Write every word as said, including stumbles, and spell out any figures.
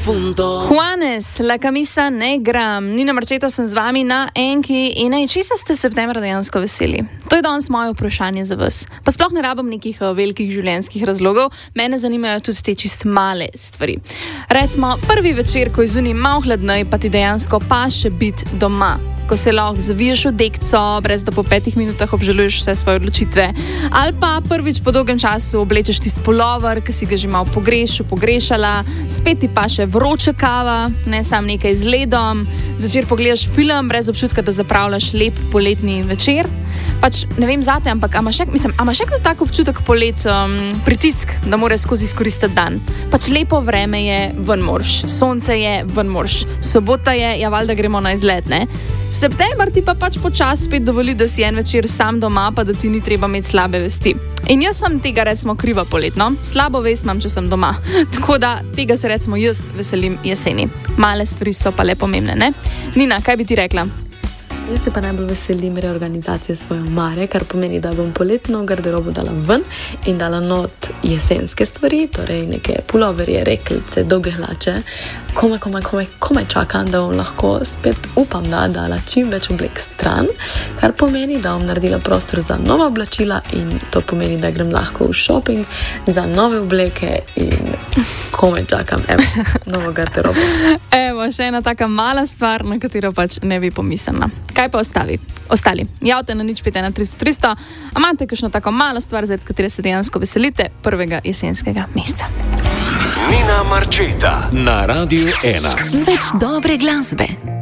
punto. Juanes, la camisa negra. Nina Marčeta sem z vami na enki in ej, česa ste septembra dejansko veseli? To je danes moje vprašanje za vas. Pa sploh ne rabim nekih uh, velikih življenjskih razlogov, mene zanimajo tudi te čist male stvari. Recimo, prvi večer, ko je zunaj malo hladnej, pa ti dejansko paše biti doma. Ko se lahko zaviješ v dekco, brez da po petih minutah obžaluješ vse svoje odločitve. Ali pa prvič po dolgem času oblečeš tisti pulover, ki si ga že malo pogrešal, pogrešala, spet ti pa še vroča kava, ne sam nekaj z ledom, zvečer pogledaš film brez občutka, da zapravljaš lep poletni večer. Pač ne vem zate, ampak a imaš še, mislim, a imaš še kdo tak občutek polet, um, pritisk, da moraš skozi izkoristiti dan? Pač lepo vreme je, ven morš, sonce je, ven morš, sobota je, ja valjda gremo na izlet, ne? September ti pa pač počas spet dovoli, da si en večer sam doma, pa da ti ni treba imeti slabe vesti. In jaz sem tega recimo kriva poletno, slabo vest imam, če sem doma. Tako da tega se recimo jaz veselim jeseni. Male stvari so pa le pomembne, ne? Nina, kaj bi ti rekla? Jaz se pa najbolj veselim reorganizacije svoje omare, kar pomeni, da bom poletno garderobo dala ven in dala not jesenske stvari, torej neke puloverje, reklice, dolge hlače. Komaj, komaj, komaj, komaj čakam, da bom lahko spet, upam, da dala čim več oblek stran, kar pomeni, da bom naredila prostor za nova oblačila in to pomeni, da grem lahko v shopping za nove obleke in komaj čakam, evo, novo garderobo. Evo, še ena taka mala stvar, na katero pač ne bi pomislila. Kaj pa ostavi? Ostali? Javte na nič pet ena tristo tristo. A imate kakšno tako malo stvar, za katero se dejansko veselite prvega jesenskega meseca? Nina Marčeta na Radiu ena. Z več dobre glasbe.